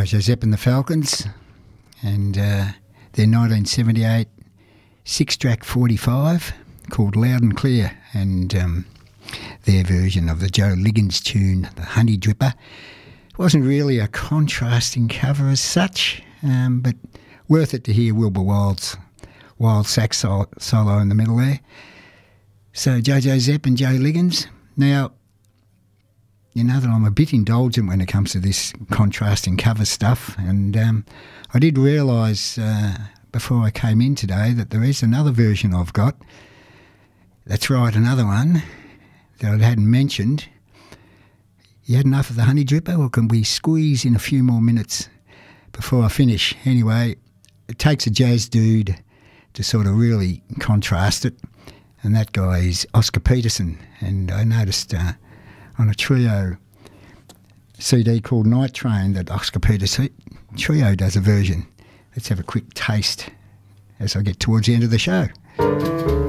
JoJo Zepp and the Falcons, and their 1978 six-track 45 called Loud and Clear, and their version of the Joe Liggins tune, The Honey Dripper. It wasn't really a contrasting cover as such, but worth it to hear Wilbur Wild's wild sax solo in the middle there. So JoJo Zepp and Joe Liggins. Now, you know that I'm a bit indulgent when it comes to this contrasting cover stuff, and I did realise before I came in today that there is another version I've got. That's right, another one that I hadn't mentioned. You had enough of the Honey Dripper, or can we squeeze in a few more minutes before I finish? Anyway, it takes a jazz dude to sort of really contrast it, and that guy is Oscar Peterson. And I noticed on a Trio CD called Night Train that Oscar Peterson Trio does a version. Let's have a quick taste as I get towards the end of the show.